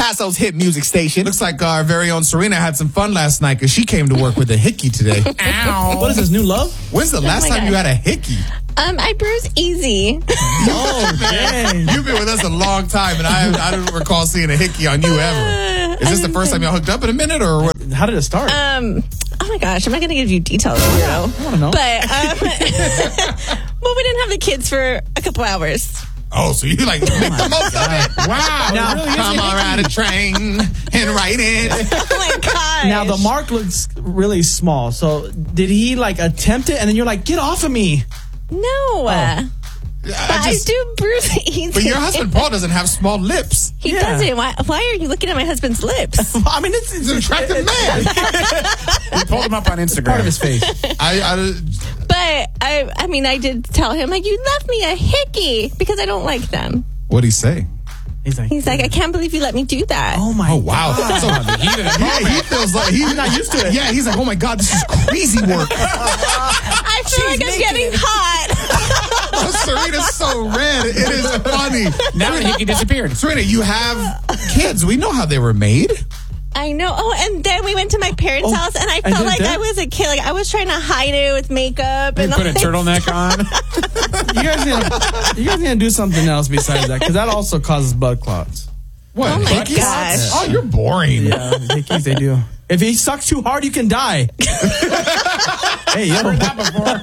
Paso's hit music station. Looks like our very own Serena had some fun last night because she came to work with a hickey today. Ow. What is this, new love? When's the last time you had a hickey? I bruise easy. Oh, dang. You've been with us a long time, and I don't recall seeing a hickey on you ever. Is this the first time y'all hooked up in a minute, or what? How did it start? Oh my gosh, I'm not going to give you details, weirdo. I want to know. But, well, we didn't have the kids for a couple hours. Oh, so you like make the most of it. Wow. Now, really, Come on, ride a train and write it. Oh my gosh. Now, the mark looks really small. So, did he, like, attempt it, and then you're like, get off of me? No. But I do bruise easy. But your husband, Paul, doesn't have small lips. He doesn't. Why are you looking at my husband's lips? I mean, it's He's an attractive man. We pulled him up on Instagram. part of his face. But I did tell him, like, you left me a hickey because I don't like them. What'd he say? He's like, I can't believe you let me do that. Oh, my Wow. So he feels like he's not used to it. Yeah, he's like, oh my God, this is crazy work. I feel like I'm getting hot. Serena's so red. It is funny. Now the hickey disappeared. Serena, you have kids. We know how they were made. I know. Oh, and then we went to my parents' house, and I felt like I was a kid. Like, I was trying to hide it with makeup. They And put a turtleneck on. You guys need to do something else besides that, because that also causes blood clots. What? Oh my hickeys? gosh. Oh, you're boring. Yeah, hickeys, they do. If he sucks too hard, you can die. Hey, yo. Heard that before.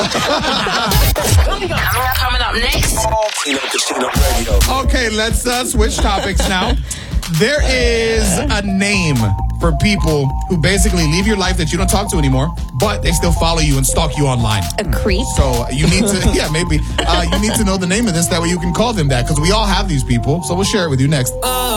Coming up next. Okay, let's switch topics now. There is a name for people who basically leave your life that you don't talk to anymore, but they still follow you and stalk you online. A creep. So you need to, you need to know the name of this. That way you can call them that, because we all have these people. So we'll share it with you next.